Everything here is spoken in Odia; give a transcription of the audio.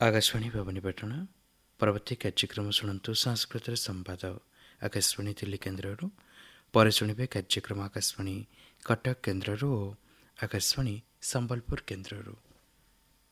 ଆକାଶବାଣୀ ଭବାନୀପାଟଣା। ପରବର୍ତ୍ତୀ କାର୍ଯ୍ୟକ୍ରମ ଶୁଣନ୍ତୁ ସଂସ୍କୃତରେ ସମ୍ବାଦ ଆକାଶବାଣୀ ଦିଲ୍ଲୀ କେନ୍ଦ୍ରରୁ। ପରେ ଶୁଣିବେ କାର୍ଯ୍ୟକ୍ରମ ଆକାଶବାଣୀ କଟକ କେନ୍ଦ୍ରରୁ ଓ ଆକାଶବାଣୀ ସମ୍ବଲପୁର କେନ୍ଦ୍ରରୁ।